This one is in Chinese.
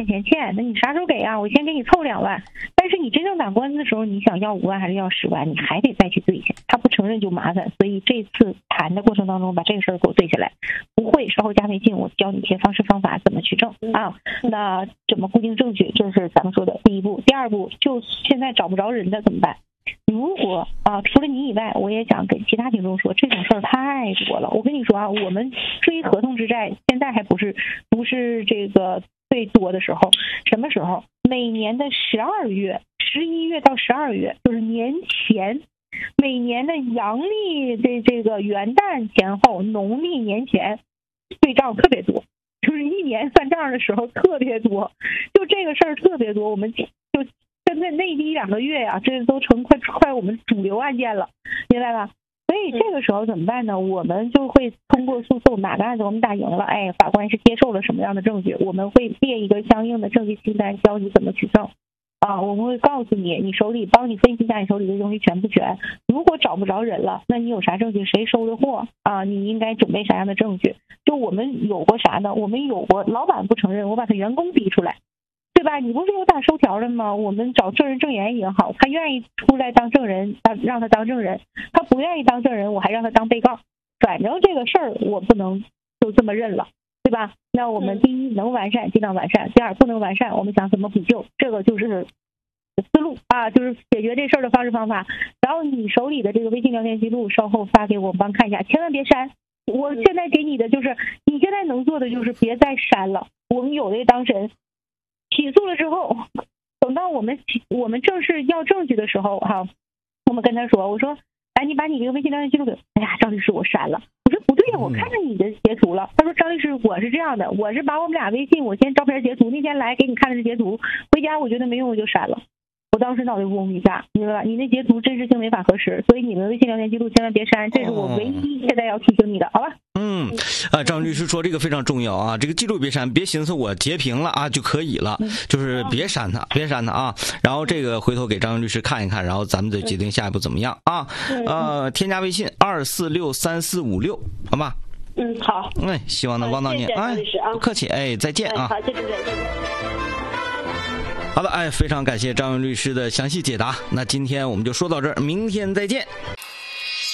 钱欠，那你啥时候给啊？我先给你凑2万。但是你真正打官司的时候，你想要5万还是要10万，你还得再去对去，他不承认就麻烦。所以这次谈的过程当中，把这个事儿给我对下来。不会，稍后加微信，我教你一些方式方法怎么取证啊。那怎么固定证据，这是咱们说的第一步。第二步，就现在找不着人的怎么办？如果除了你以外，我也想给其他听众说，这种事儿太多了。我跟你说啊，我们追合同之债现在还不是这个最多的时候。什么时候？每年的12月、11月到12月，就是年前。每年的阳历这个元旦前后，农历年前对账特别多，就是一年算账的时候特别多，就这个事儿特别多。我们就现在内地1-2个月呀，这都成快我们主流案件了，明白吧？所以这个时候怎么办呢？我们就会通过诉讼，哪个案子我们打赢了，法官是接受了什么样的证据，我们会列一个相应的证据清单，教你怎么取证。我们会告诉你，你手里帮你分析一下你手里的东西全不全。如果找不着人了，那你有啥证据？谁收的货啊？你应该准备啥样的证据？就我们有过啥呢？我们有过老板不承认，我把他员工逼出来，对吧？你不是有打收条的吗？我们找证人证言也好，他愿意出来当证人，让他当证人；他不愿意当证人，我还让他当被告。反正这个事儿我不能就这么认了。对吧？那我们第一能完善尽量完善，第二不能完善，我们想怎么补救，这个就是思路啊，就是解决这事儿的方式方法。然后你手里的这个微信聊天记录，稍后发给我们帮看一下，千万别删。我现在给你的就是，你现在能做的就是别再删了。我们有的当事人起诉了之后，等到我们正式要证据的时候我们跟他说，我说，你把你这个微信聊天记录给，赵律师我删了。我说不对呀，我看着你的截图了。他说张律师，我是这样的，我是把我们俩微信我先照片截图，那天来给你看的是截图，回家我觉得没用我就删了。我当时脑袋嗡一下，明白吧？你那截图真实性没法核实，所以你们微信聊天记录千万别删，这是我唯一现在要提醒你的，好吧？ 张律师说这个非常重要啊，这个记录别删，别寻思我截屏了啊就可以了，就是别删它啊。然后这个回头给张律师看一看，然后咱们再决定下一步怎么样啊。添加微信2463456，好吧？ 好。 希望能帮到您。不客气，再见啊。 好，谢谢，再见。 好的，非常感谢张云律师的详细解答。那今天我们就说到这儿，明天再见。